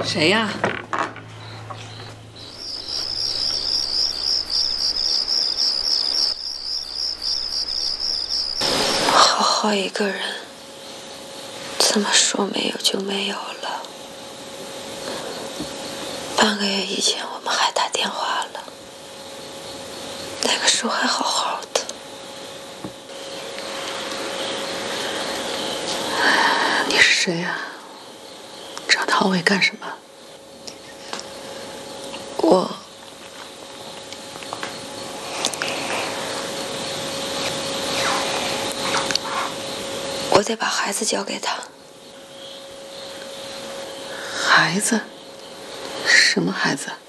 谁呀？ 好好一个人，怎么说没有就没有了？半个月以前我们还打电话了，那个时候还好好的。 你是谁呀？找陶伟干什么？ 我得把孩子交给他。 孩子？什么孩子？